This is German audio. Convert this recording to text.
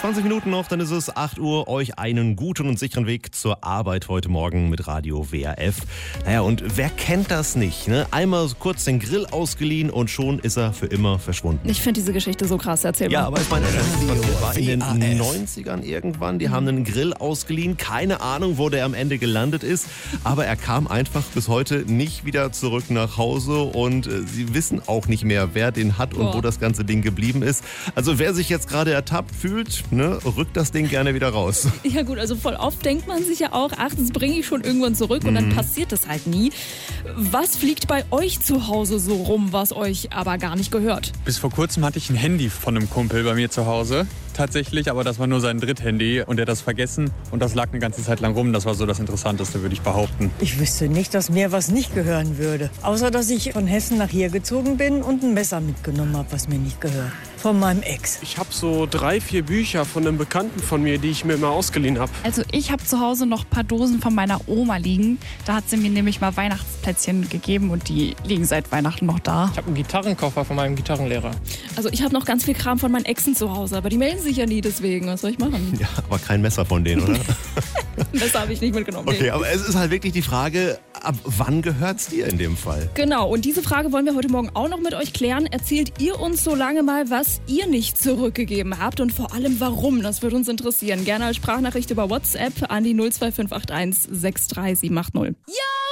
20 Minuten noch, dann ist es 8 Uhr. Euch einen guten und sicheren Weg zur Arbeit heute Morgen mit Radio WRF. Naja, und wer kennt das nicht, ne? Einmal kurz den Grill ausgeliehen und schon ist er für immer verschwunden. Ich finde diese Geschichte so krass, erzähl mal. Ja, aber ich meine, das war in den 90ern irgendwann. Die haben einen Grill ausgeliehen. Keine Ahnung, wo der am Ende gelandet ist. Aber er kam einfach bis heute nicht wieder zurück nach Hause. Und sie wissen auch nicht mehr, wer den hat und wo das ganze Ding geblieben ist. Also wer sich jetzt gerade ertappt fühlt, ne, rückt das Ding gerne wieder raus. Ja gut, also voll oft denkt man sich ja auch, ach, das bringe ich schon irgendwann zurück und dann passiert das halt nie. Was fliegt bei euch zu Hause so rum, was euch aber gar nicht gehört? Bis vor kurzem hatte ich ein Handy von einem Kumpel bei mir zu Hause. Tatsächlich, aber das war nur sein Dritthandy und er hat das vergessen und das lag eine ganze Zeit lang rum. Das war so das Interessanteste, würde ich behaupten. Ich wüsste nicht, dass mir was nicht gehören würde. Außer, dass ich von Hessen nach hier gezogen bin und ein Messer mitgenommen habe, was mir nicht gehört. Von meinem Ex. Ich habe so 3, 4 Bücher von einem Bekannten von mir, die ich mir immer ausgeliehen habe. Also ich habe zu Hause noch ein paar Dosen von meiner Oma liegen. Da hat sie mir nämlich mal Weihnachtsplätzchen gegeben und die liegen seit Weihnachten noch da. Ich habe einen Gitarrenkoffer von meinem Gitarrenlehrer. Also ich habe noch ganz viel Kram von meinen Exen zu Hause, aber die melden sich ja nie deswegen. Was soll ich machen? Ja, aber kein Messer von denen, oder? Messer habe ich nicht mitgenommen. Okay, aber es ist halt wirklich die Frage, ab wann gehört's dir in dem Fall? Genau, und diese Frage wollen wir heute Morgen auch noch mit euch klären. Erzählt ihr uns so lange mal, was ihr nicht zurückgegeben habt und vor allem warum. Das würde uns interessieren. Gerne als Sprachnachricht über WhatsApp an die 02581 63780. Ja!